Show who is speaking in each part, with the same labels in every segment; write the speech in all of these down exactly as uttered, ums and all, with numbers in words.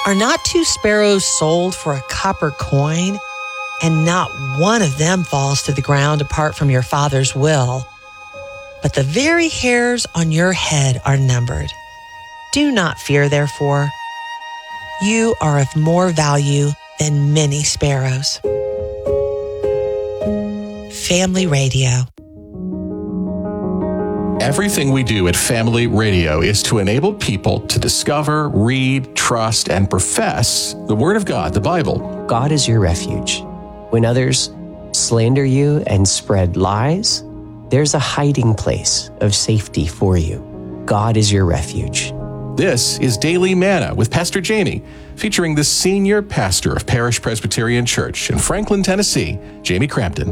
Speaker 1: Are not two sparrows sold for a copper coin? And not one of them falls to the ground apart from your Father's will. But the very hairs on your head are numbered. Do not fear, therefore. You are of more value than many sparrows. Family Radio.
Speaker 2: Everything we do at Family Radio is to enable people to discover, read, trust, and profess the Word of God, the Bible.
Speaker 3: God is your refuge. When others slander you and spread lies, there's a hiding place of safety for you. God is your refuge.
Speaker 2: This is Daily Manna with Pastor Jamie, featuring the senior pastor of Parish Presbyterian Church in Franklin, Tennessee, Jamie Crampton.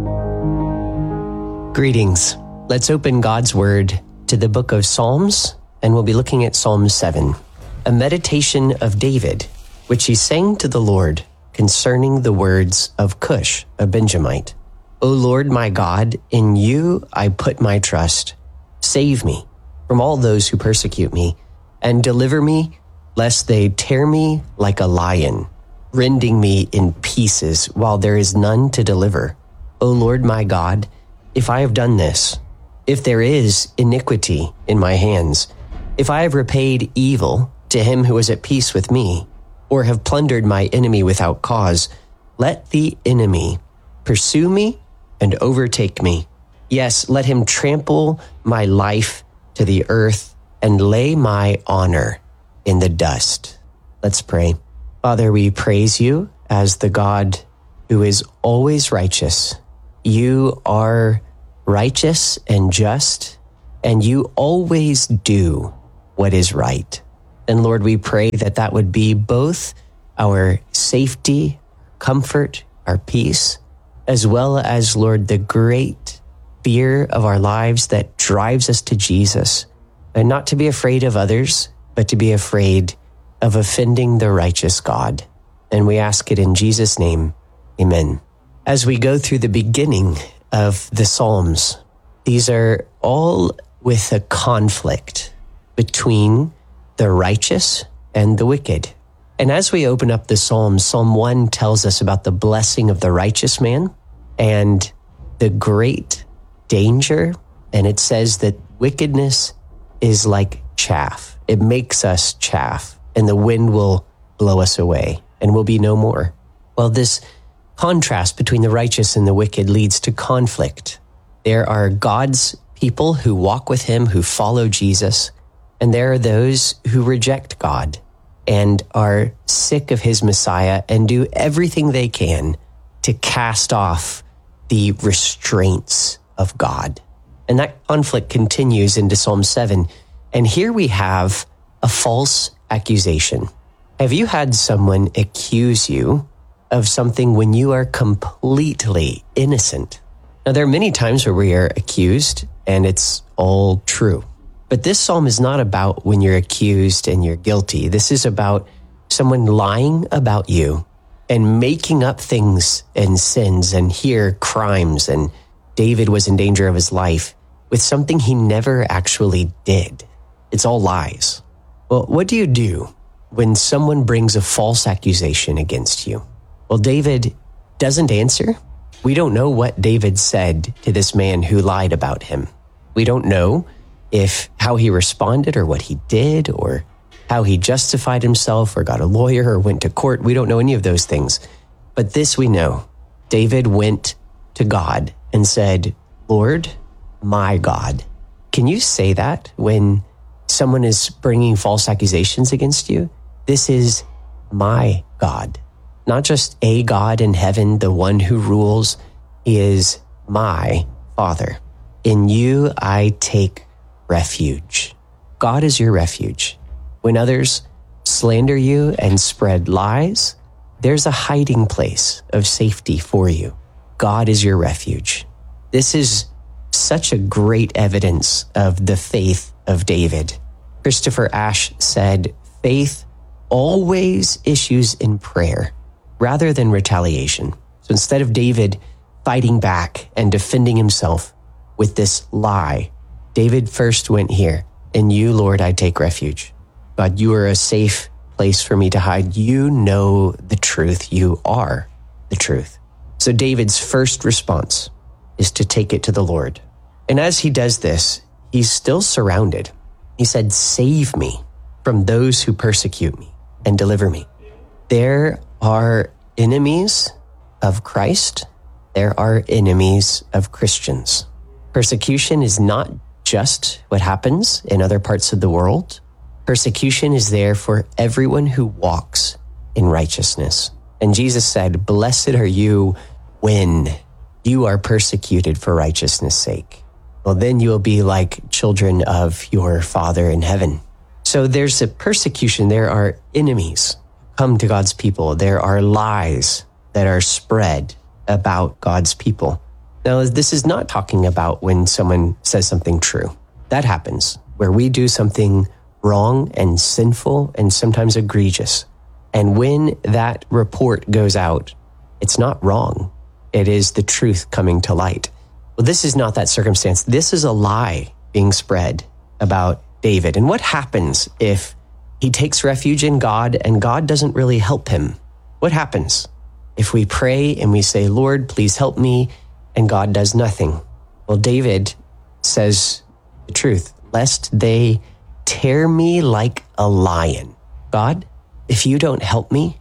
Speaker 3: Greetings. Let's open God's Word to the book of Psalms, and we'll be looking at Psalm seven, a meditation of David, which he sang to the Lord concerning the words of Cush, a Benjamite. O Lord my God, in you I put my trust. Save me from all those who persecute me, and deliver me, lest they tear me like a lion, rending me in pieces while there is none to deliver. O Lord my God, if I have done this, if there is iniquity in my hands, if I have repaid evil to him who is at peace with me, or have plundered my enemy without cause, let the enemy pursue me and overtake me. Yes, let him trample my life to the earth and lay my honor in the dust. Let's pray. Father, we praise you as the God who is always righteous. You are righteous and just, and you always do what is right. And Lord, we pray that that would be both our safety, comfort, our peace, as well as, Lord, the great fear of our lives that drives us to Jesus, and not to be afraid of others, but to be afraid of offending the righteous God. And we ask it in Jesus' name, amen. As we go through the beginning of the Psalms, these are all with a conflict between the righteous and the wicked. And as we open up the Psalms, Psalm one tells us about the blessing of the righteous man and the great danger. And it says that wickedness is like chaff. It makes us chaff, and the wind will blow us away, and we'll be no more. Well, this contrast between the righteous and the wicked leads to conflict. There are God's people who walk with him, who follow Jesus, and there are those who reject God and are sick of his Messiah and do everything they can to cast off the restraints of God. And that conflict continues into Psalm seven. And here we have a false accusation. Have you had someone accuse you of something when you are completely innocent? Now, there are many times where we are accused and it's all true. But this psalm is not about when you're accused and you're guilty. This is about someone lying about you and making up things and sins and here crimes. And David was in danger of his life with something he never actually did. It's all lies. Well, what do you do when someone brings a false accusation against you? Well, David doesn't answer. We don't know what David said to this man who lied about him. We don't know if how he responded or what he did or how he justified himself or got a lawyer or went to court. We don't know any of those things. But this we know. David went to God and said, Lord, my God. Can you say that when someone is bringing false accusations against you? This is my God. Not just a God in heaven, the one who rules. He is my Father. In you I take refuge. God is your refuge. When others slander you and spread lies, there's a hiding place of safety for you. God is your refuge. This is such a great evidence of the faith of David. Christopher Ash said, faith always issues in prayer rather than retaliation. So instead of David fighting back and defending himself with this lie, David first went here. In you, Lord, I take refuge. God, you are a safe place for me to hide. You know the truth. You are the truth. So David's first response is to take it to the Lord. And as he does this, he's still surrounded. He said, save me from those who persecute me and deliver me. There are enemies of Christ. There are enemies of Christians. Persecution is not just what happens in other parts of the world. Persecution is there for everyone who walks in righteousness. And Jesus said, blessed are you when you are persecuted for righteousness' sake. Well, then you will be like children of your Father in heaven. So there's a persecution. There are enemies come to God's people. There are lies that are spread about God's people. Now, this is not talking about when someone says something true. That happens where we do something wrong and sinful and sometimes egregious. And when that report goes out, it's not wrong. It is the truth coming to light. Well, this is not that circumstance. This is a lie being spread about David. And what happens if he takes refuge in God and God doesn't really help him? What happens if we pray and we say, Lord, please help me, and God does nothing? Well, David says the truth, lest they tear me like a lion. God, if you don't help me,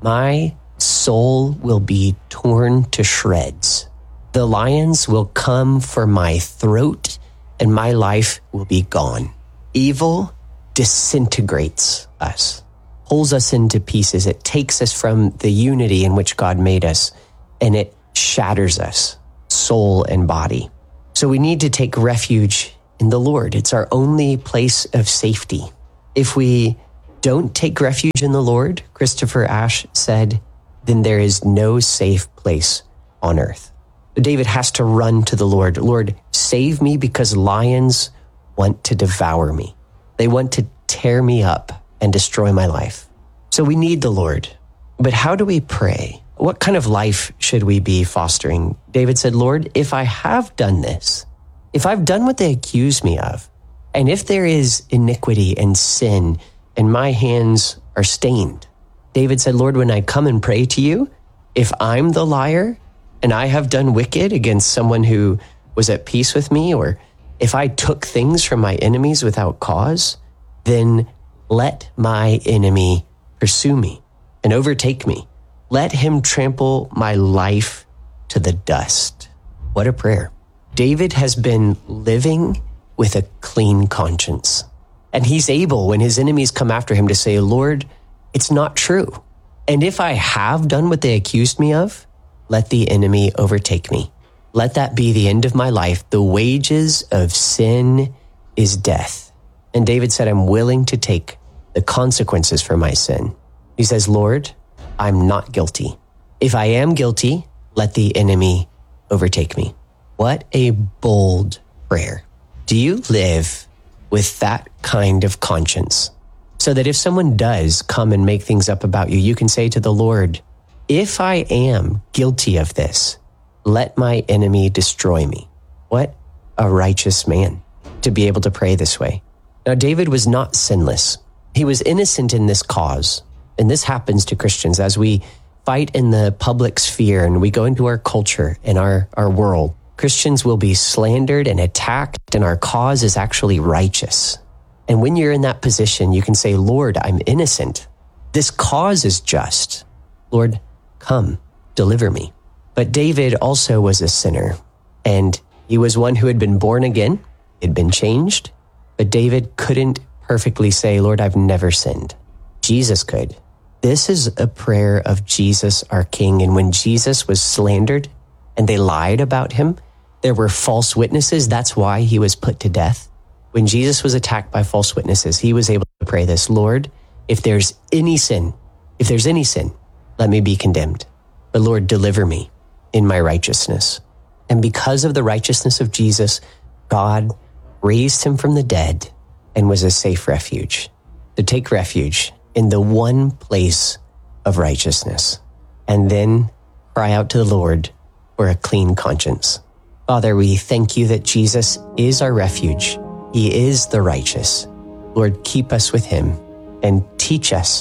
Speaker 3: my soul will be torn to shreds. The lions will come for my throat and my life will be gone. Evil disintegrates us, pulls us into pieces. It takes us from the unity in which God made us, and it shatters us, soul and body. So we need to take refuge in the Lord. It's our only place of safety. If we don't take refuge in the Lord, Christopher Ash said, then there is no safe place on earth. David has to run to the Lord. Lord, save me because lions want to devour me. They want to tear me up and destroy my life. So we need the Lord. But how do we pray? What kind of life should we be fostering? David said, Lord, if I have done this, if I've done what they accuse me of, and if there is iniquity and sin and my hands are stained, David said, Lord, when I come and pray to you, if I'm the liar and I have done wicked against someone who was at peace with me, or if I took things from my enemies without cause, then let my enemy pursue me and overtake me. Let him trample my life to the dust. What a prayer. David has been living with a clean conscience. And he's able, when his enemies come after him, to say, Lord, it's not true. And if I have done what they accused me of, let the enemy overtake me. Let that be the end of my life. The wages of sin is death. And David said, I'm willing to take the consequences for my sin. He says, Lord, I'm not guilty. If I am guilty, let the enemy overtake me. What a bold prayer. Do you live with that kind of conscience? So that if someone does come and make things up about you, you can say to the Lord, if I am guilty of this, let my enemy destroy me. What a righteous man to be able to pray this way. Now, David was not sinless. He was innocent in this cause. And this happens to Christians as we fight in the public sphere and we go into our culture and our, our world. Christians will be slandered and attacked, and our cause is actually righteous. And when you're in that position, you can say, Lord, I'm innocent. This cause is just. Lord, come, deliver me. But David also was a sinner, and he was one who had been born again, had been changed, but David couldn't perfectly say, Lord, I've never sinned. Jesus could. This is a prayer of Jesus, our King. And when Jesus was slandered and they lied about him, there were false witnesses. That's why he was put to death. When Jesus was attacked by false witnesses, he was able to pray this, Lord, if there's any sin, if there's any sin, let me be condemned. But Lord, deliver me in my righteousness. And because of the righteousness of Jesus, God raised him from the dead and was a safe refuge. To take refuge in the one place of righteousness, and then cry out to the Lord for a clean conscience. Father, we thank you that Jesus is our refuge. He is the righteous. Lord, keep us with him and teach us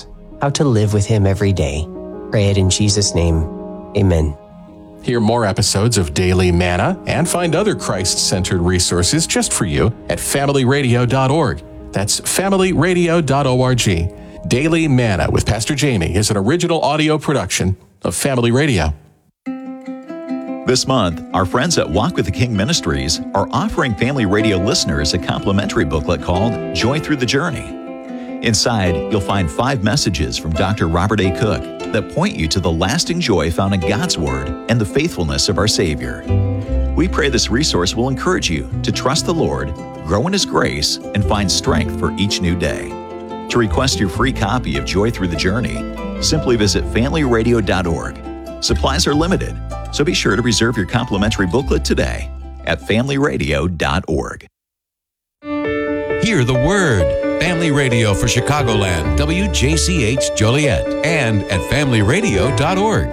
Speaker 3: how to live with Him every day. Pray it in Jesus' name. Amen.
Speaker 2: Hear more episodes of Daily Manna and find other Christ-centered resources just for you at family radio dot org. That's family radio dot org. Daily Manna with Pastor Jamie is an original audio production of Family Radio.
Speaker 4: This month, our friends at Walk with the King Ministries are offering Family Radio listeners a complimentary booklet called Joy Through the Journey. Inside, you'll find five messages from Doctor Robert A. Cook that point you to the lasting joy found in God's Word and the faithfulness of our Savior. We pray this resource will encourage you to trust the Lord, grow in His grace, and find strength for each new day. To request your free copy of Joy Through the Journey, simply visit family radio dot org. Supplies are limited, so be sure to reserve your complimentary booklet today at family radio dot org.
Speaker 5: Hear the Word. Family Radio for Chicagoland, W J C H Joliet, and at family radio dot org.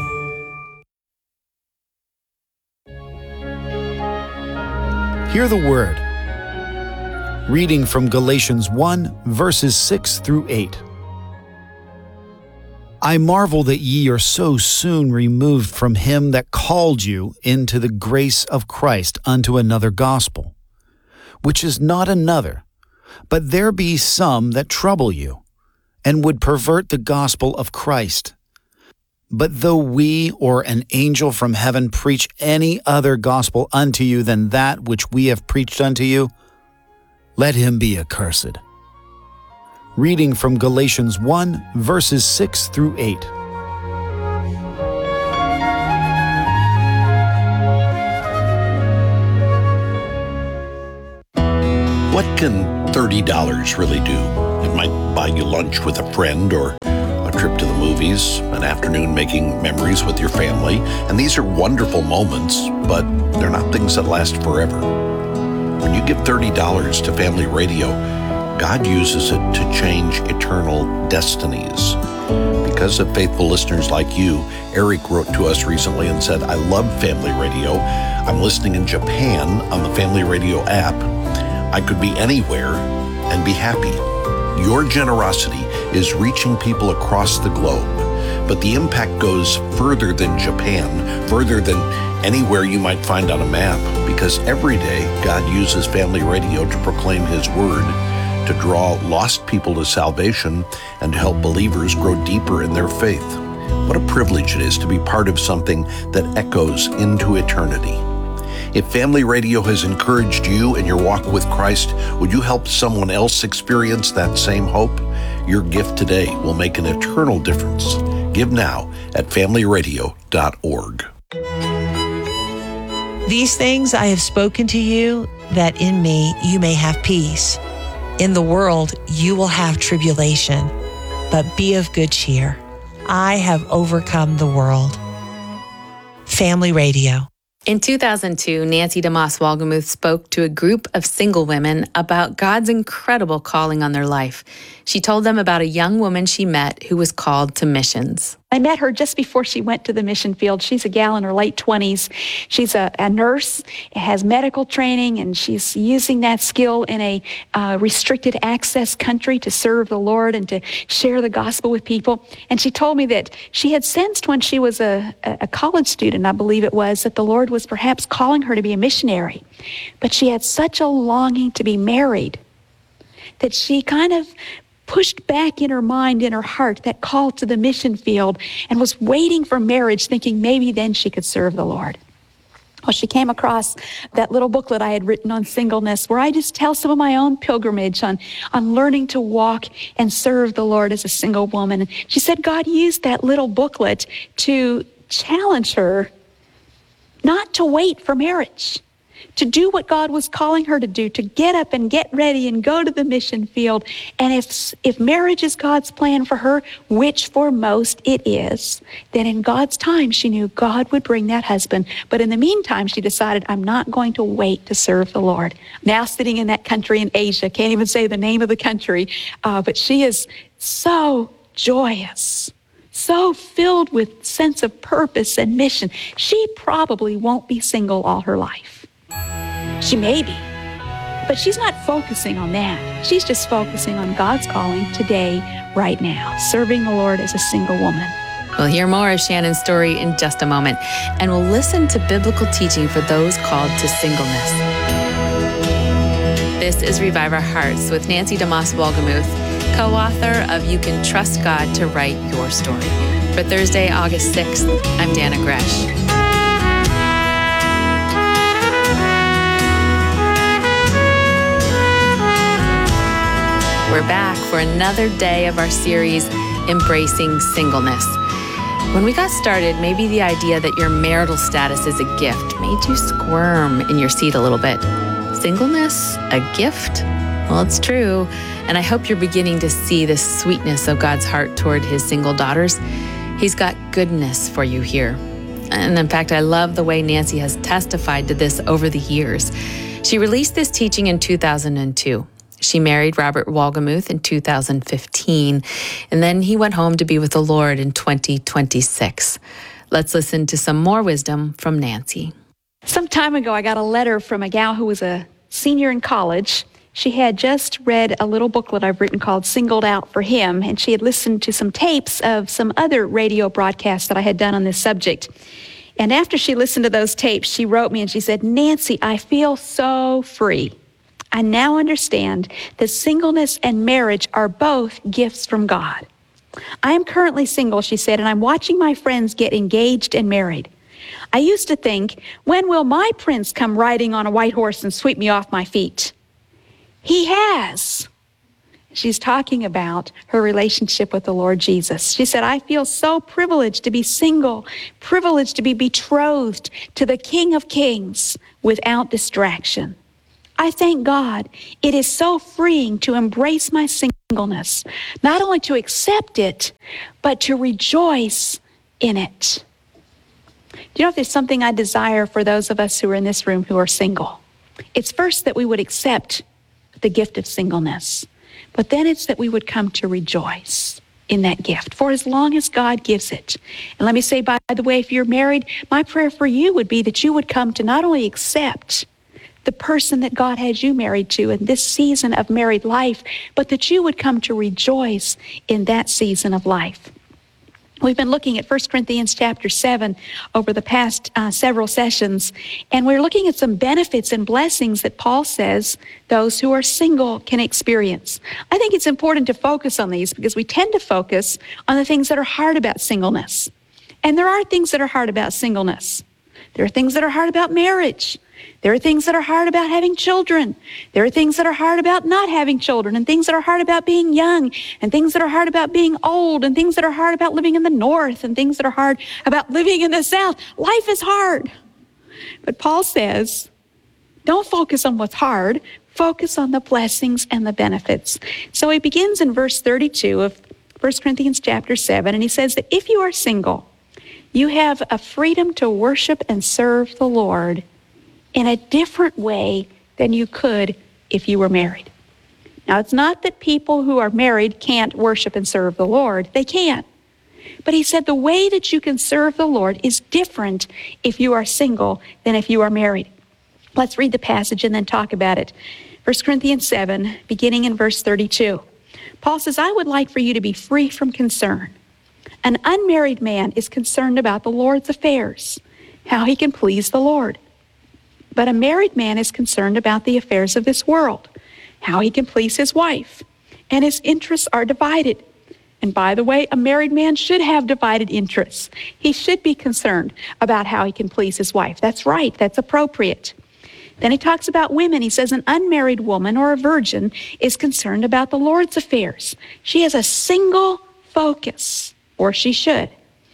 Speaker 6: Hear the Word. Reading from Galatians one, verses six through eight. I marvel that ye are so soon removed from him that called you into the grace of Christ unto another gospel, which is not another, but there be some that trouble you, and would pervert the gospel of Christ. But though we or an angel from heaven preach any other gospel unto you than that which we have preached unto you, let him be accursed. Reading from Galatians one, verses six through eight.
Speaker 7: What can thirty dollars really do? It might buy you lunch with a friend or a trip to the movies, an afternoon making memories with your family. And these are wonderful moments, but they're not things that last forever. When you give thirty dollars to Family Radio, God uses it to change eternal destinies. Because of faithful listeners like you, Eric wrote to us recently and said, I love Family Radio. I'm listening in Japan on the Family Radio app. I could be anywhere and be happy. Your generosity is reaching people across the globe, but the impact goes further than Japan, further than anywhere you might find on a map, because every day God uses Family Radio to proclaim His Word, to draw lost people to salvation, and to help believers grow deeper in their faith. What a privilege it is to be part of something that echoes into eternity. If Family Radio has encouraged you in your walk with Christ, would you help someone else experience that same hope? Your gift today will make an eternal difference. Give now at family radio dot org.
Speaker 1: These things I have spoken to you, that in me you may have peace. In the world you will have tribulation, but be of good cheer. I have overcome the world. Family Radio.
Speaker 8: In two thousand two, Nancy DeMoss Wolgemuth spoke to a group of single women about God's incredible calling on their life. She told them about a young woman she met who was called to missions.
Speaker 9: I met her just before she went to the mission field. She's a gal in her late twenties. She's a, a nurse, has medical training, and she's using that skill in a uh, restricted access country to serve the Lord and to share the gospel with people. And she told me that she had sensed when she was a, a college student, I believe it was, that the Lord was perhaps calling her to be a missionary. But she had such a longing to be married that she kind of pushed back in her mind, in her heart, that call to the mission field, and was waiting for marriage, thinking maybe then she could serve the Lord. Well, she came across that little booklet I had written on singleness, where I just tell some of my own pilgrimage on, on learning to walk and serve the Lord as a single woman. And she said God used that little booklet to challenge her not to wait for marriage, to do what God was calling her to do, to get up and get ready and go to the mission field. And if if marriage is God's plan for her, which for most it is, then in God's time she knew God would bring that husband. But in the meantime, she decided, I'm not going to wait to serve the Lord. Now sitting in that country in Asia, can't even say the name of the country, uh, but she is so joyous, so filled with sense of purpose and mission. She probably won't be single all her life. She may be, But she's not focusing on that. She's just focusing on God's calling today, right now, serving the Lord as a single woman.
Speaker 8: We'll hear more of Shannon's story in just a moment, and we'll listen to biblical teaching for those called to singleness. This is Revive Our Hearts with Nancy DeMoss Wolgemuth, co-author of You Can Trust God to Write Your Story. For Thursday, August sixth, I'm Dana Gresh. We're back for another day of our series, Embracing Singleness. When we got started, maybe the idea that your marital status is a gift made you squirm in your seat a little bit. Singleness? A gift? Well, it's true. And I hope you're beginning to see the sweetness of God's heart toward his single daughters. He's got goodness for you here. And in fact, I love the way Nancy has testified to this over the years. She released this teaching in two thousand two. She married Robert Wolgemuth in two thousand fifteen, and then he went home to be with the Lord in twenty twenty-six. Let's listen to some more wisdom from Nancy.
Speaker 9: Some time ago, I got a letter from a gal who was a senior in college. She had just read a little booklet I've written called Singled Out for Him, and she had listened to some tapes of some other radio broadcasts that I had done on this subject. And after she listened to those tapes, she wrote me and she said, "Nancy, I feel so free. I now understand that singleness and marriage are both gifts from God. I am currently single," she said, "and I'm watching my friends get engaged and married. I used to think, when will my prince come riding on a white horse and sweep me off my feet? He has." She's talking about her relationship with the Lord Jesus. She said, "I feel so privileged to be single, privileged to be betrothed to the King of Kings without distraction. I thank God. It is so freeing to embrace my singleness, not only to accept it, but to rejoice in it." Do you know if there's something I desire for those of us who are in this room who are single? It's first that we would accept the gift of singleness, but then it's that we would come to rejoice in that gift for as long as God gives it. And let me say, by the way, if you're married, my prayer for you would be that you would come to not only accept the person that God has you married to in this season of married life, but that you would come to rejoice in that season of life. We've been looking at First Corinthians chapter seven over the past uh, several sessions, and we're looking at some benefits and blessings that Paul says those who are single can experience. I think it's important to focus on these because we tend to focus on the things that are hard about singleness. And there are things that are hard about singleness. There are things that are hard about marriage. There are things that are hard about having children. There are things that are hard about not having children, and things that are hard about being young, and things that are hard about being old, and things that are hard about living in the North, and things that are hard about living in the South. Life is hard. But Paul says, don't focus on what's hard. Focus on the blessings and the benefits. So he begins in verse thirty-two of First Corinthians chapter seven, and he says that if you are single, you have a freedom to worship and serve the Lord in a different way than you could if you were married. Now, it's not that people who are married can't worship and serve the Lord. They can. But he said the way that you can serve the Lord is different if you are single than if you are married. Let's read the passage and then talk about it. First Corinthians seven, beginning in verse thirty-two. Paul says, "I would like for you to be free from concern. An unmarried man is concerned about the Lord's affairs, how he can please the Lord. But a married man is concerned about the affairs of this world, how he can please his wife, and his interests are divided." And by the way, a married man should have divided interests. He should be concerned about how he can please his wife. That's right. That's appropriate. Then he talks about women. He says an unmarried woman or a virgin is concerned about the Lord's affairs. She has a single focus, or she should.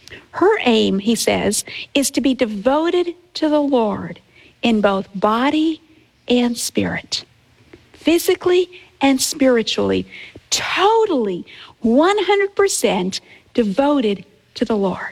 Speaker 9: Her aim, he says, is to be devoted to the Lord in both body and spirit, physically and spiritually, totally, one hundred percent devoted to the Lord.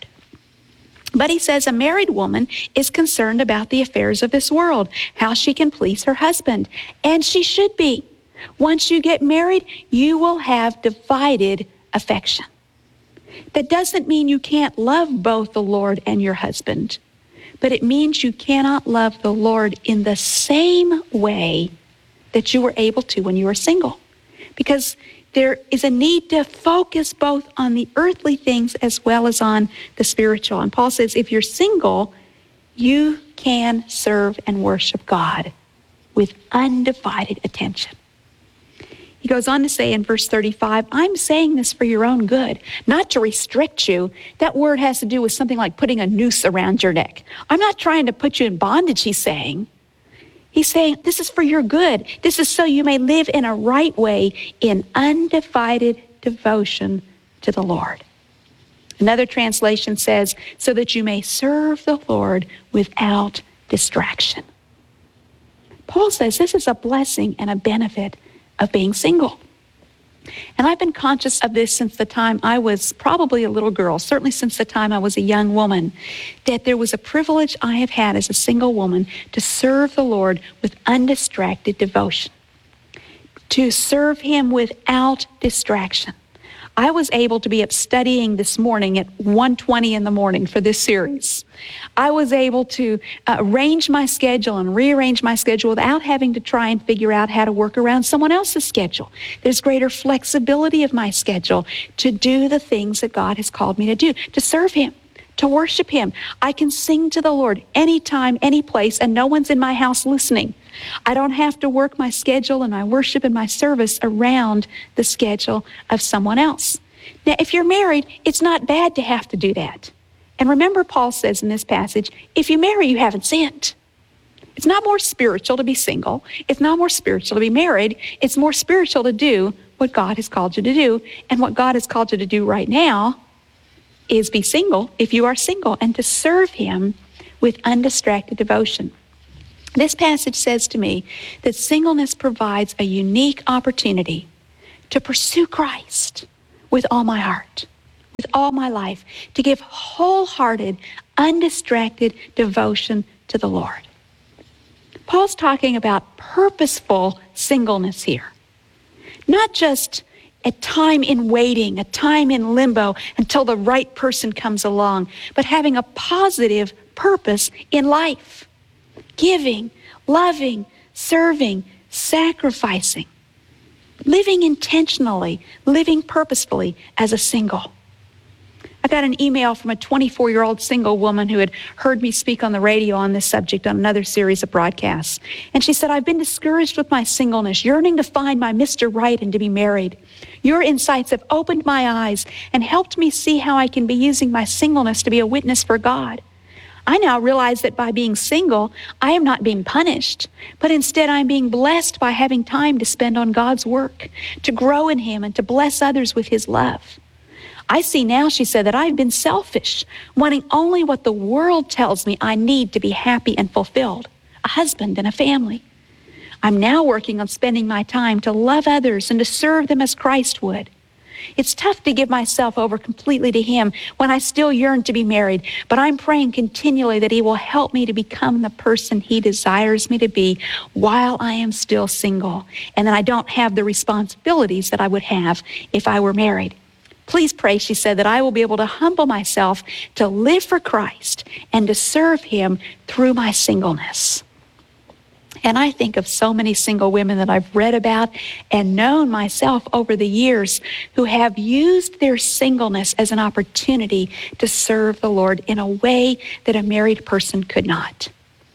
Speaker 9: But he says a married woman is concerned about the affairs of this world, how she can please her husband, and she should be. Once you get married, you will have divided affection. That doesn't mean you can't love both the Lord and your husband, but it means you cannot love the Lord in the same way that you were able to when you were single. Because there is a need to focus both on the earthly things as well as on the spiritual. And Paul says, if you're single, you can serve and worship God with undivided attention. He goes on to say in verse thirty-five, I'm saying this for your own good, not to restrict you. That word has to do with something like putting a noose around your neck. I'm not trying to put you in bondage, he's saying. He's saying this is for your good. This is so you may live in a right way in undivided devotion to the Lord. Another translation says, so that you may serve the Lord without distraction. Paul says this is a blessing and a benefit of being single. And I've been conscious of this since the time I was probably a little girl, certainly since the time I was a young woman, that there was a privilege I have had as a single woman to serve the Lord with undistracted devotion, to serve him without distraction. I was able to be up studying this morning at one twenty in the morning for this series. I was able to uh, arrange my schedule and rearrange my schedule without having to try and figure out how to work around someone else's schedule. There's greater flexibility of my schedule to do the things that God has called me to do, to serve him, to worship him. I can sing to the Lord anytime, any place, and no one's in my house listening. I don't have to work my schedule and my worship and my service around the schedule of someone else. Now, if you're married, it's not bad to have to do that. And remember, Paul says in this passage, if you marry, you haven't sinned. It's not more spiritual to be single. It's not more spiritual to be married. It's more spiritual to do what God has called you to do. And what God has called you to do right now is be single if you are single and to serve him with undistracted devotion. This passage says to me that singleness provides a unique opportunity to pursue Christ with all my heart, with all my life, to give wholehearted, undistracted devotion to the Lord. Paul's talking about purposeful singleness here, not just a time in waiting, a time in limbo until the right person comes along, but having a positive purpose in life. Giving, loving, serving, sacrificing, living intentionally, living purposefully as a single. I got an email from a twenty-four-year-old single woman who had heard me speak on the radio on this subject on another series of broadcasts. And she said, I've been discouraged with my singleness, yearning to find my Mister Right and to be married. Your insights have opened my eyes and helped me see how I can be using my singleness to be a witness for God. I now realize that by being single, I am not being punished, but instead I'm being blessed by having time to spend on God's work, to grow in him and to bless others with his love. I see now, she said, that I've been selfish, wanting only what the world tells me I need to be happy and fulfilled, a husband and a family. I'm now working on spending my time to love others and to serve them as Christ would. It's tough to give myself over completely to him when I still yearn to be married, but I'm praying continually that he will help me to become the person he desires me to be while I am still single, and that I don't have the responsibilities that I would have if I were married. Please pray, she said, that I will be able to humble myself to live for Christ and to serve him through my singleness. And I think of so many single women that I've read about and known myself over the years who have used their singleness as an opportunity to serve the Lord in a way that a married person could not.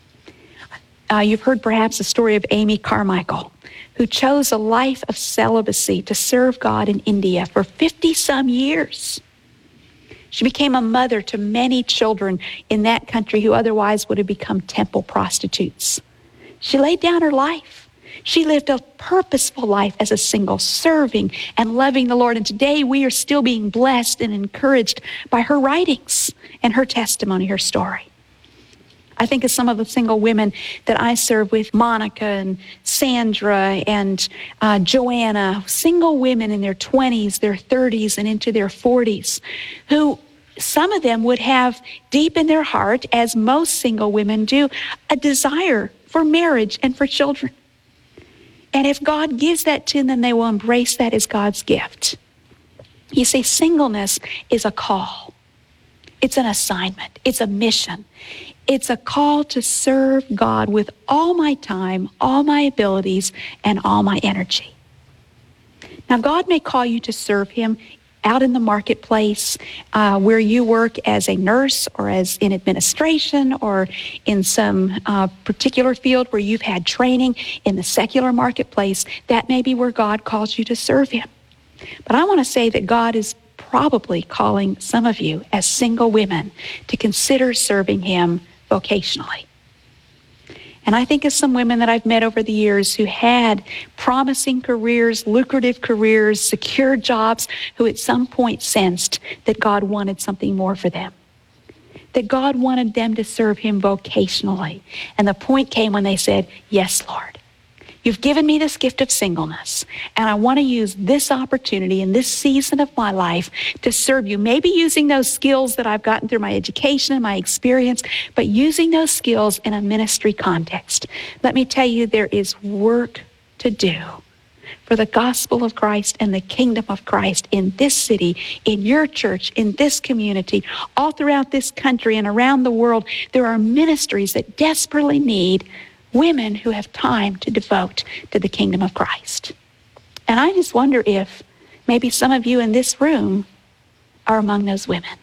Speaker 9: Uh, you've heard perhaps the story of Amy Carmichael, who chose a life of celibacy to serve God in India for fifty-some years. She became a mother to many children in that country who otherwise would have become temple prostitutes. She laid down her life. She lived a purposeful life as a single, serving and loving the Lord. And today we are still being blessed and encouraged by her writings and her testimony, her story. I think of some of the single women that I serve with, Monica and Sandra and uh, Joanna, single women in their twenties, their thirties, and into their forties, who some of them would have deep in their heart, as most single women do, a desire for marriage and for children. And if God gives that to them, they will embrace that as God's gift. You see, singleness is a call. It's an assignment. It's a mission. It's a call to serve God with all my time, all my abilities, and all my energy. Now, God may call you to serve Him out in the marketplace, uh, where you work as a nurse or as in administration or in some uh, particular field where you've had training in the secular marketplace. That may be where God calls you to serve Him. But I want to say that God is probably calling some of you as single women to consider serving Him vocationally. And I think of some women that I've met over the years who had promising careers, lucrative careers, secure jobs, who at some point sensed that God wanted something more for them, that God wanted them to serve Him vocationally. And the point came when they said, "Yes, Lord, you've given me this gift of singleness, and I want to use this opportunity in this season of my life to serve you." Maybe using those skills that I've gotten through my education and my experience, but using those skills in a ministry context. Let me tell you, there is work to do for the gospel of Christ and the kingdom of Christ in this city, in your church, in this community, all throughout this country and around the world. There are ministries that desperately need women who have time to devote to the kingdom of Christ. And I just wonder if maybe some of you in this room are among those women.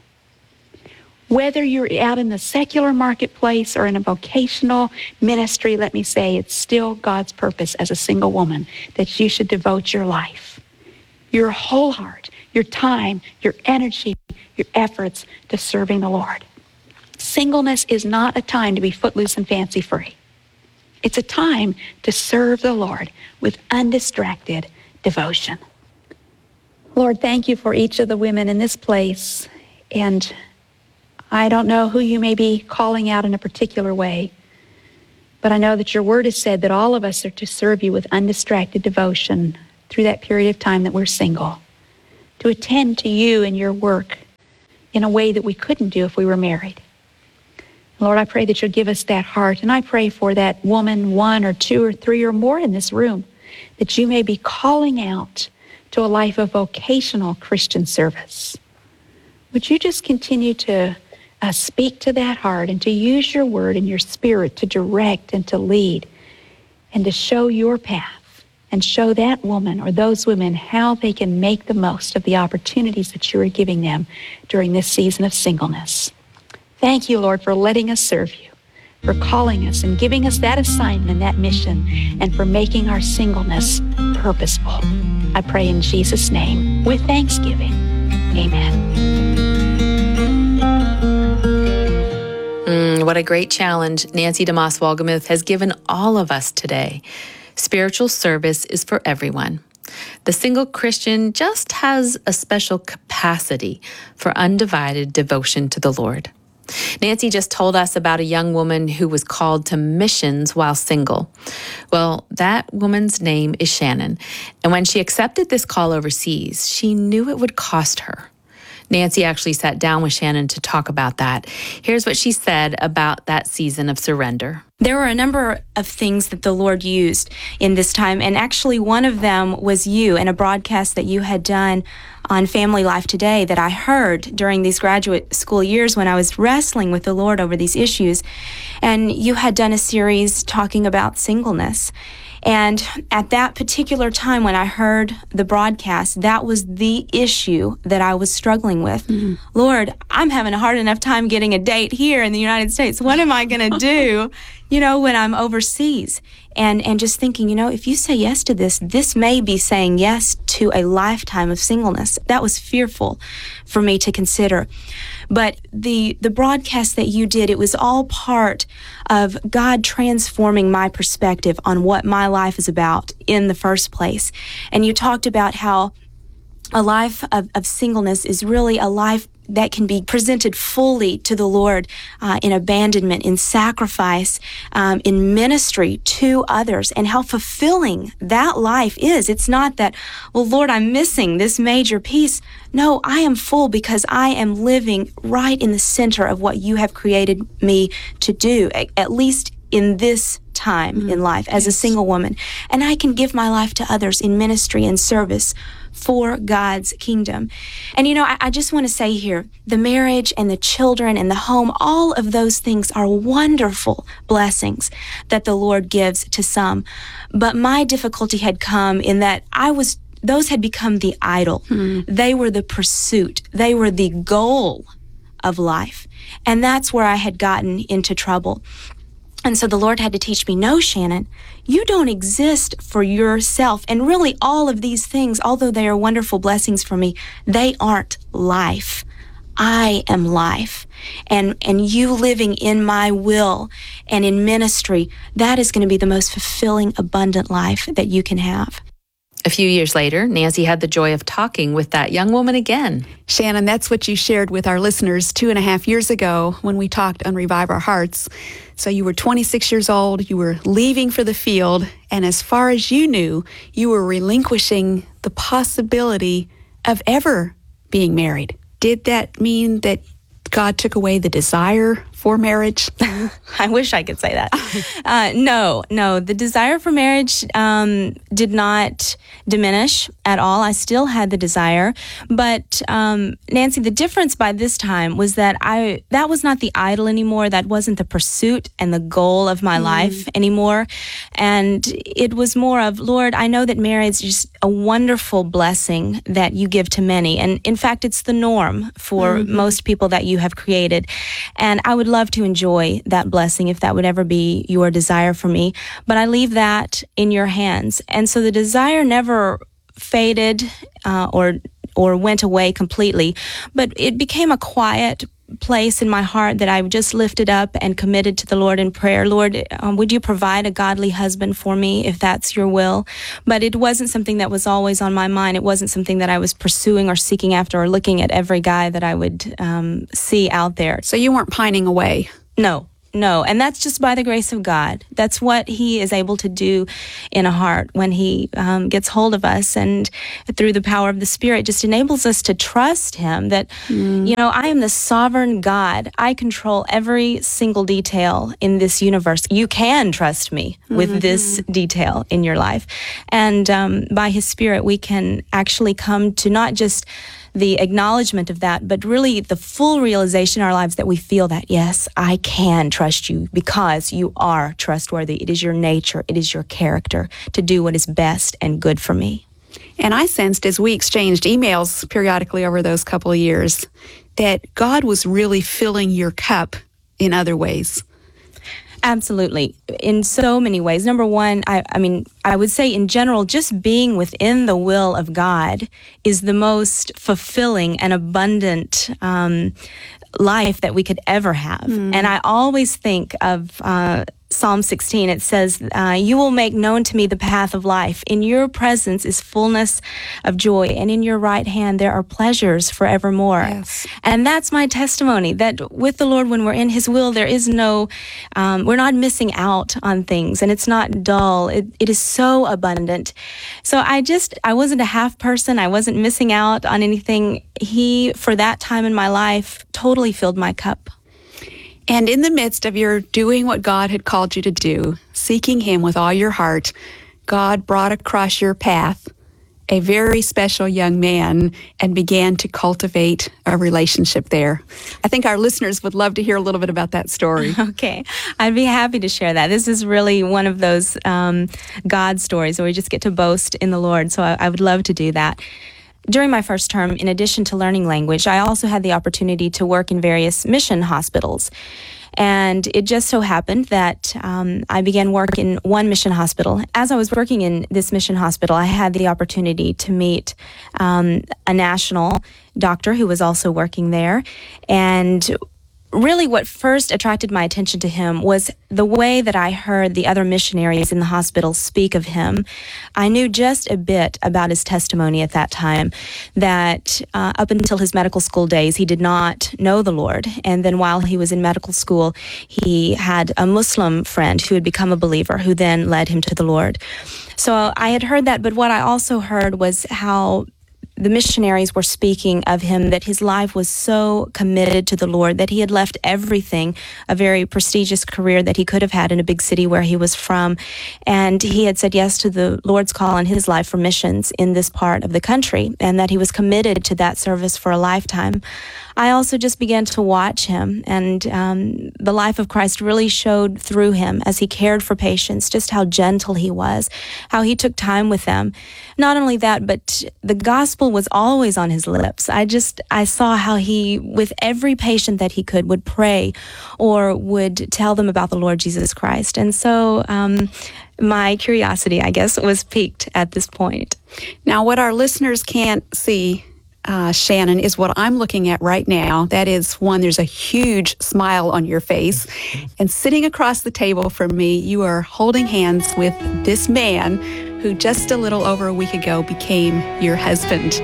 Speaker 9: Whether you're out in the secular marketplace or in a vocational ministry, let me say it's still God's purpose as a single woman that you should devote your life, your whole heart, your time, your energy, your efforts to serving the Lord. Singleness is not a time to be footloose and fancy-free. It's a time to serve the Lord with undistracted devotion. Lord, thank you for each of the women in this place. And I don't know who you may be calling out in a particular way, but I know that your word has said that all of us are to serve you with undistracted devotion through that period of time that we're single, to attend to you and your work in a way that we couldn't do if we were married. Lord, I pray that you'll give us that heart. And I pray for that woman, one or two or three or more in this room, that you may be calling out to a life of vocational Christian service. Would you just continue to uh, speak to that heart and to use your word and your spirit to direct and to lead and to show your path and show that woman or those women how they can make the most of the opportunities that you are giving them during this season of singleness. Thank you, Lord, for letting us serve you, for calling us and giving us that assignment and that mission, and for making our singleness purposeful. I pray in Jesus' name with thanksgiving. Amen.
Speaker 8: Mm, what a great challenge Nancy DeMoss Wolgemuth has given all of us today. Spiritual service is for everyone. The single Christian just has a special capacity for undivided devotion to the Lord. Nancy just told us about a young woman who was called to missions while single. Well, that woman's name is Shannon. And when she accepted this call overseas, she knew it would cost her. Nancy actually sat down with Shannon to talk about that. Here's what she said about that season of surrender.
Speaker 10: There were a number of things that the Lord used in this time, and actually one of them was you and a broadcast that you had done on Family Life Today that I heard during these graduate school years when I was wrestling with the Lord over these issues. And you had done a series talking about singleness. And at that particular time when I heard the broadcast, that was the issue that I was struggling with. Mm-hmm. Lord, I'm having a hard enough time getting a date here in the United States. What am I going to do, you know, when I'm overseas? And and just thinking, you know, if you say yes to this, this may be saying yes to a lifetime of singleness. That was fearful for me to consider. But the the broadcast that you did, it was all part of God transforming my perspective on what my life is about in the first place. And you talked about how a life of, of singleness is really a life that can be presented fully to the Lord uh, in abandonment, in sacrifice, um, in ministry to others, and how fulfilling that life is. It's not that, well, Lord, I'm missing this major piece. No, I am full because I am living right in the center of what you have created me to do, at least in this time mm-hmm. in life as yes. a single woman. And I can give my life to others in ministry and service for God's kingdom. And, you know, I, I just want to say here, the marriage and the children and the home, all of those things are wonderful blessings that the Lord gives to some. But my difficulty had come in that I was, those had become the idol. Mm-hmm. They were the pursuit. They were the goal of life. And that's where I had gotten into trouble. And so the Lord had to teach me, no, Shannon, you don't exist for yourself. And really all of these things, although they are wonderful blessings for me, they aren't life. I am life. And and you living in my will and in ministry, that is going to be the most fulfilling, abundant life that you can have.
Speaker 8: A few years later, Nancy had the joy of talking with that young woman again.
Speaker 11: Shannon, that's what you shared with our listeners two and a half years ago when we talked on Revive Our Hearts. So you were twenty-six years old, you were leaving for the field, and as far as you knew, you were relinquishing the possibility of ever being married. Did that mean that God took away the desire for marriage?
Speaker 10: I wish I could say that. uh, no, no. The desire for marriage um, did not diminish at all. I still had the desire. But, um, Nancy, the difference by this time was that I that was not the idol anymore. That wasn't the pursuit and the goal of my mm. life anymore. And it was more of, Lord, I know that marriage is just a wonderful blessing that you give to many. And in fact, it's the norm for mm-hmm. most people that you have created. And I would love to enjoy that blessing if that would ever be your desire for me. But I leave that in your hands. And so the desire never faded uh, or or went away completely, but it became a quiet place in my heart that I just lifted up and committed to the Lord in prayer. Lord, um, would you provide a godly husband for me if that's your will? But it wasn't something that was always on my mind. It wasn't something that I was pursuing or seeking after or looking at every guy that I would um, see out there.
Speaker 11: So you weren't pining away?
Speaker 10: No. No, and that's just by the grace of God. That's what He is able to do in a heart when He um, gets hold of us, and through the power of the Spirit just enables us to trust Him that, mm. you know, I am the sovereign God. I control every single detail in this universe. You can trust me with mm-hmm. this detail in your life. And um, by His Spirit, we can actually come to not just the acknowledgement of that, but really the full realization in our lives that we feel that, yes, I can trust you because you are trustworthy. It is your nature, it is your character to do what is best and good for me.
Speaker 11: And I sensed as we exchanged emails periodically over those couple of years that God was really filling your cup in other ways.
Speaker 10: Absolutely. In so many ways. Number one, I, I mean, I would say in general, just being within the will of God is the most fulfilling and abundant um, life that we could ever have. Mm. And I always think of uh, Psalm sixteen. It says, uh, you will make known to me the path of life. In your presence is fullness of joy, and in your right hand there are pleasures forevermore.
Speaker 11: Yes.
Speaker 10: And that's my testimony, that with the Lord, when we're in His will, there is no, um, we're not missing out on things, and it's not dull. It, it is so abundant. So I just, I wasn't a half person. I wasn't missing out on anything. He, for that time in my life, totally filled my cup.
Speaker 11: And in the midst of your doing what God had called you to do, seeking Him with all your heart, God brought across your path a very special young man and began to cultivate a relationship there. I think our listeners would love to hear a little bit about that story.
Speaker 10: Okay. I'd be happy to share that. This is really one of those um, God stories where we just get to boast in the Lord, so I, I would love to do that. During my first term, in addition to learning language, I also had the opportunity to work in various mission hospitals. And it just so happened that um, I began work in one mission hospital. As I was working in this mission hospital, I had the opportunity to meet um, a national doctor who was also working there. And really what first attracted my attention to him was the way that I heard the other missionaries in the hospital speak of him. I knew just a bit about his testimony at that time, that uh, up until his medical school days, he did not know the Lord. And then while he was in medical school, he had a Muslim friend who had become a believer, who then led him to the Lord. So I had heard that, but what I also heard was how the missionaries were speaking of him, that his life was so committed to the Lord, that he had left everything, a very prestigious career that he could have had in a big city where he was from, and he had said yes to the Lord's call on his life for missions in this part of the country, and that he was committed to that service for a lifetime. I also just began to watch him, and um, the life of Christ really showed through him as he cared for patients, just how gentle he was, how he took time with them. Not only that, but the gospel was always on his lips. I just, I saw how he, with every patient that he could, would pray or would tell them about the Lord Jesus Christ. And so um, my curiosity, I guess, was piqued at this point.
Speaker 11: Now, what our listeners can't see, Uh, Shannon, is what I'm looking at right now. That is, one, there's a huge smile on your face. And sitting across the table from me, you are holding hands with this man who just a little over a week ago became your husband.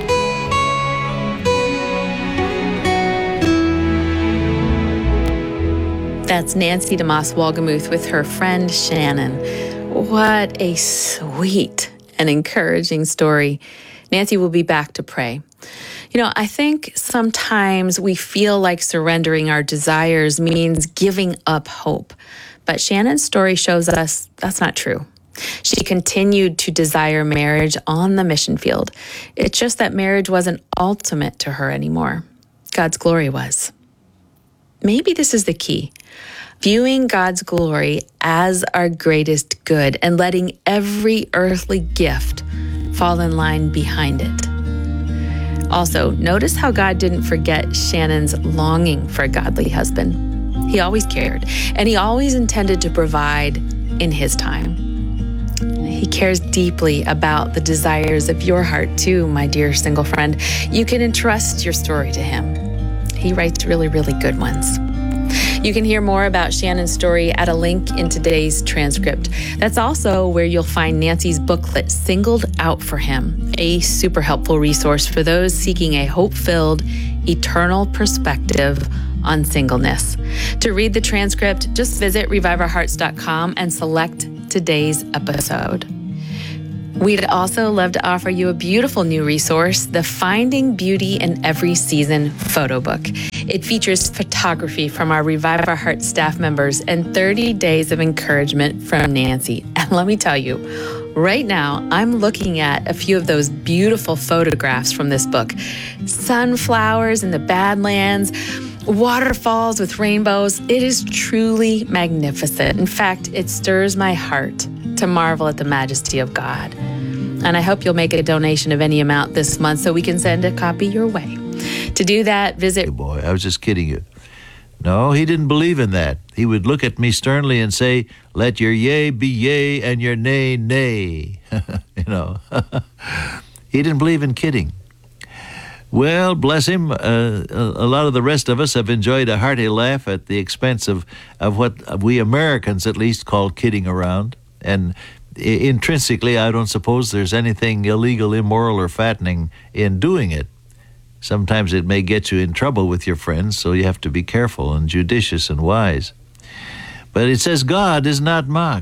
Speaker 8: That's Nancy DeMoss Wolgemuth with her friend Shannon. What a sweet and encouraging story. Nancy will be back to pray. You know, I think sometimes we feel like surrendering our desires means giving up hope. But Shannon's story shows us that's not true. She continued to desire marriage on the mission field. It's just that marriage wasn't ultimate to her anymore. God's glory was. Maybe this is the key. Viewing God's glory as our greatest good and letting every earthly gift fall in line behind it. Also, notice how God didn't forget Shannon's longing for a godly husband. He always cared, and he always intended to provide in his time. He cares deeply about the desires of your heart too, my dear single friend. You can entrust your story to him. He writes really, really good ones. You can hear more about Shannon's story at a link in today's transcript. That's also where you'll find Nancy's booklet, Singled Out for Him, a super helpful resource for those seeking a hope-filled, eternal perspective on singleness. To read the transcript, just visit revive our hearts dot com and select today's episode. We'd also love to offer you a beautiful new resource, the Finding Beauty in Every Season photo book. It features photography from our Revive Our Hearts staff members and thirty days of encouragement from Nancy. And let me tell you, right now, I'm looking at a few of those beautiful photographs from this book. Sunflowers in the Badlands, waterfalls with rainbows. It is truly magnificent. In fact, it stirs my heart to marvel at the majesty of God. And I hope you'll make a donation of any amount this month so we can send a copy your way. To do that, visit...
Speaker 12: Hey boy, I was just kidding you. No, he didn't believe in that. He would look at me sternly and say, let your yea be yea and your nay, nay. You know, he didn't believe in kidding. Well, bless him, uh, a lot of the rest of us have enjoyed a hearty laugh at the expense of, of what we Americans at least call kidding around. And intrinsically, I don't suppose there's anything illegal, immoral, or fattening in doing it. Sometimes it may get you in trouble with your friends, so you have to be careful and judicious and wise. But it says God is not mocked.